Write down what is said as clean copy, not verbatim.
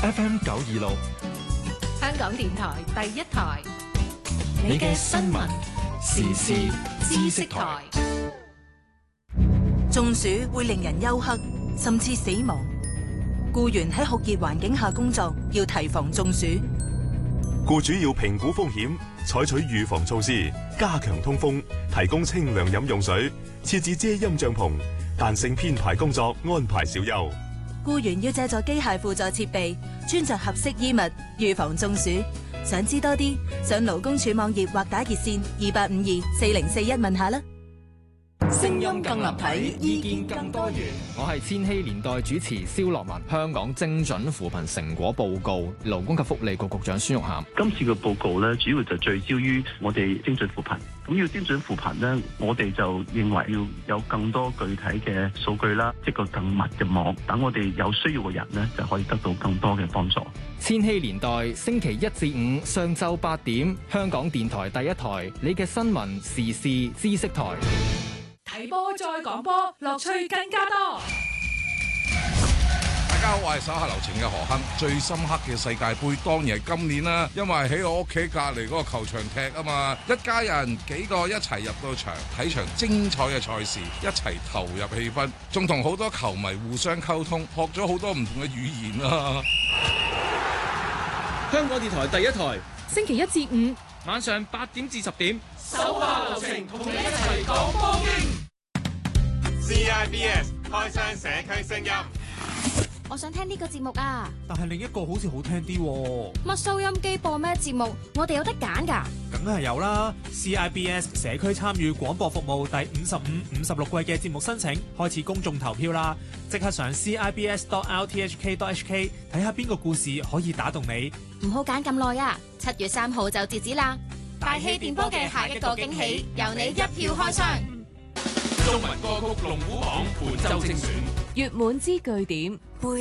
FM 926， 香港電台第一台， 你嘅新聞時事知識台。 中暑會令人休克，甚至死亡。僱員喺酷熱環境下工作，要提防中暑。 僱主要評估風險，採取預防措施，加強通風，提供清涼飲用水，設置遮陰帳篷，彈性編排工作，安排小休。 僱員要借助機械輔助設備，穿着合適衣物，預防中暑。想知多啲，上勞工處網頁或打熱線28524041問下啦。 聲音更立體，意見更多元。我係千禧年代主持蕭樂文。香港精準扶貧成果報告，勞工及福利局局長孫玉菡。 今次嘅報告咧，主要就聚焦於我哋精準扶貧。咁要精準扶貧咧，我哋就認為要有更多具體嘅數據啦，一個更密嘅網，等我哋有需要嘅人咧，就可以得到更多嘅幫助。 千禧年代星期一至五上晝8點，香港電台第一台，你嘅新聞時事知識台。 睇波再講波，樂趣更加多。 大家好，我係手下留情嘅何亨。最深刻嘅世界盃當然係今年啦，因為喺我屋企隔離嗰個球場踢啊嘛，一家人幾個一齊入到場睇場精彩嘅賽事，一齊投入氣氛，仲同好多球迷互相溝通，學咗好多唔同嘅語言啊！ 香港電台第一台， 星期一至五晚上8點至10點， 手下留情，同你一齊講波經。 CIBS 開箱社區聲音。 我想聽呢個節目啊， 但係另一個好似好聽啲喎。 乜收音機播咩節目？我哋有得揀㗎。 梗係有啦 ！CIBS 社區參與廣播服務第55、56季嘅節目申請開始公眾投票啦！即刻上 CIBS.RTHK.HK 睇下邊個故事可以打動你。 唔好揀咁耐啊！7月3號就截止啦！大氣電波嘅下一個驚喜，由你一票開箱。 中文歌曲龍虎榜本周精選， 月滿之據點。